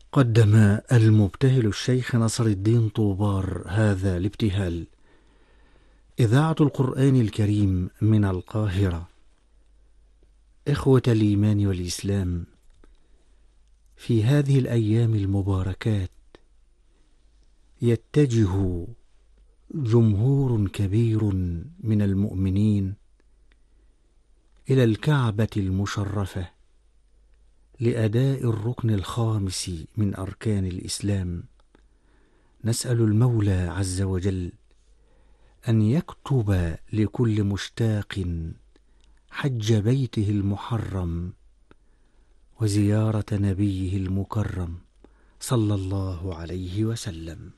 قدم المبتهل الشيخ نصر الدين طوبار هذا الابتهال. إذاعة القرآن الكريم من القاهرة. إخوة الإيمان والإسلام، في هذه الأيام المباركات يتجه جمهور كبير من المؤمنين إلى الكعبة المشرفة لأداء الركن الخامس من أركان الإسلام. نسأل المولى عز وجل أن يكتب لكل مشتاق حج بيته المحرم وزيارة نبيه المكرم صلى الله عليه وسلم.